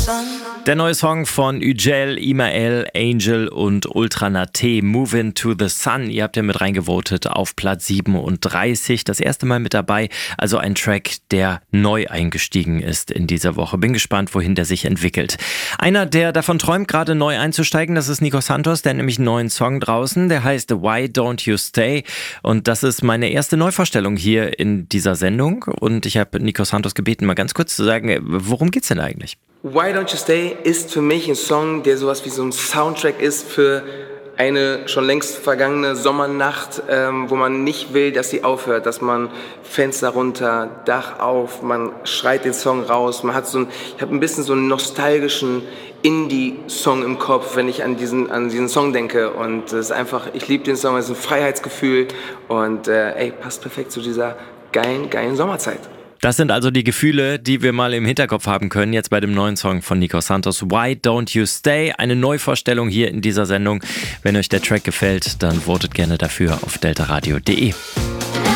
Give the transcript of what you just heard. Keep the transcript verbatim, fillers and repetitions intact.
Der neue Song von Ücel, Imael, Angel und Ultra Naté, Movin' to the Sun. Ihr habt ja mit reingevotet auf Platz siebenunddreißig. Das erste Mal mit dabei. Also ein Track, der neu eingestiegen ist in dieser Woche. Bin gespannt, wohin der sich entwickelt. Einer, der davon träumt, gerade neu einzusteigen, das ist Nico Santos. Der hat nämlich einen neuen Song draußen. Der heißt Why Don't You Stay? Und das ist meine erste Neuvorstellung hier in dieser Sendung. Und ich habe Nico Santos gebeten, mal ganz kurz zu sagen, worum geht's denn eigentlich? Why Don't You Stay ist für mich ein Song, der sowas wie so ein Soundtrack ist für eine schon längst vergangene Sommernacht, ähm, wo man nicht will, dass sie aufhört, dass man Fenster runter, Dach auf, man schreit den Song raus, man hat so ein, ich habe ein bisschen so einen nostalgischen Indie-Song im Kopf, wenn ich an diesen, an diesen Song denke, und es ist einfach, ich liebe den Song, es ist ein Freiheitsgefühl und äh, ey, passt perfekt zu dieser geilen, geilen Sommerzeit. Das sind also die Gefühle, die wir mal im Hinterkopf haben können, jetzt bei dem neuen Song von Nico Santos, Why Don't You Stay? Eine Neuvorstellung hier in dieser Sendung. Wenn euch der Track gefällt, dann votet gerne dafür auf delta radio punkt de.